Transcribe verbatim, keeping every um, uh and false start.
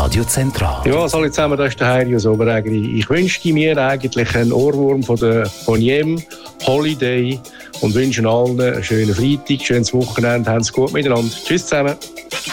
Radio Zentral. Ja, hallo zusammen, das ist der Heiri aus Oberägeri. Ich wünschte mir eigentlich einen Ohrwurm von der Boniem Holiday und wünsche allen einen schönen Freitag, schönes Wochenende, haben Sie gut miteinander. Tschüss zusammen.